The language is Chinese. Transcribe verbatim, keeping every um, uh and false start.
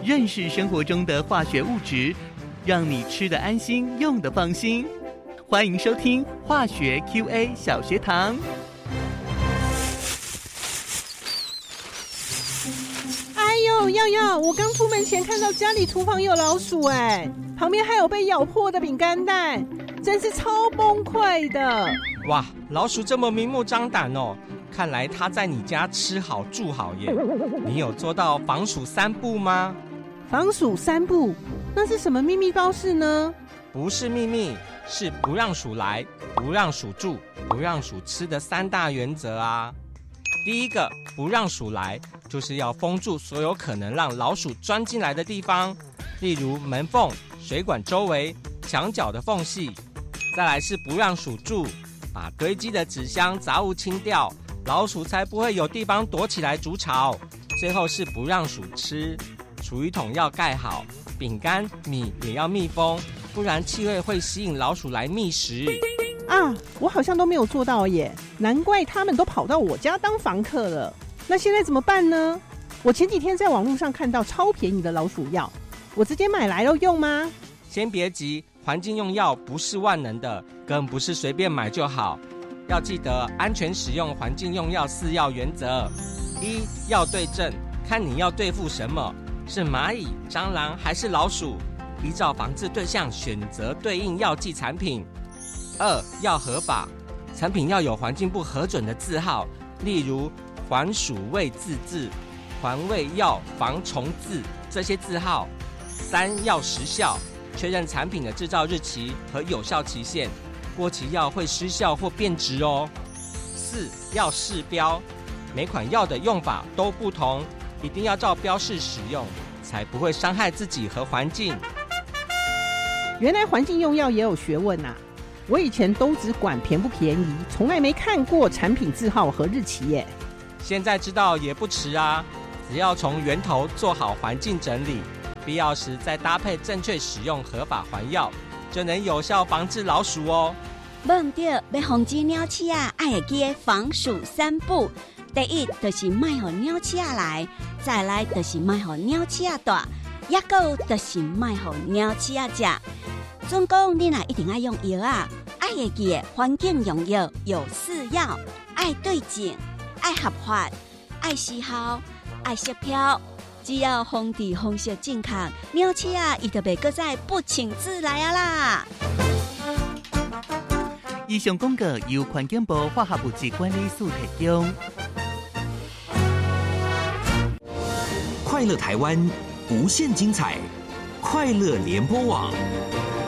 认识生活中的化学物质，让你吃得安心，用得放心。欢迎收听化学 Q A 小学堂。 哎呦，耀耀，我刚出门前看到家里厨房有老鼠，哎，旁边还有被咬破的饼干袋，真是超崩溃的。 哇，老鼠这么明目张胆哦，看来它在你家吃好住好耶。你有做到防鼠三不吗？ 防鼠三不，那是什么秘密招式呢？ 不是秘密，是不让鼠来，不让鼠住，不让鼠吃的三大原则啊。第一个，不让鼠来，就是要封住所有可能让老鼠钻进来的地方，例如门缝、水管周围、墙角的缝隙。再来是不让鼠住，把堆积的纸箱杂物清掉，老鼠才不会有地方躲起来筑巢。最后是不让鼠吃，厨余桶要盖好，饼干、米也要密封，不然气味会吸引老鼠来觅食。 啊，我好像都没有做到耶，难怪他们都跑到我家当房客了。那现在怎么办呢？我前几天在网络上看到超便宜的老鼠药，我直接买来了用吗？ 先别急，环境用药不是万能的，更不是随便买就好。要记得安全使用环境用药四要原则：一要对症，看你要对付什么，是蚂蚁、蟑螂还是老鼠，依照防治对象选择对应药剂产品。二要合法，产品要有环境部核准的字号，例如环鼠卫自治、环卫药防虫字这些字号。三要时效，确认产品的制造日期和有效期限，过期药会失效或变质哦。四要试标，每款药的用法都不同，一定要照标示使用，才不会伤害自己和环境。 原来环境用药也有学问啊！我以前都只管便不便宜，从来没看过产品字号和日期耶。 现在知道也不迟啊，只要从源头做好环境整理，必要时再搭配正确使用合法环药，就能有效防治老鼠哦。 忘掉要防止鸟鼠啊，爱会记得防鼠三不。第一就是卖予鸟鼠来，再来就是卖予鸟鼠大，也有就是卖予鸟鼠食。总共你若一定要用药啊，爱会记得环境用药有四要：爱对症、爱合法、爱时效、爱适标。只要防治方式正确，鸟鼠啊，伊就袂搁再不请自来啊啦。 以上广告由环境部化学物质管理署提供。 快乐台湾，无限精彩，快乐联播网。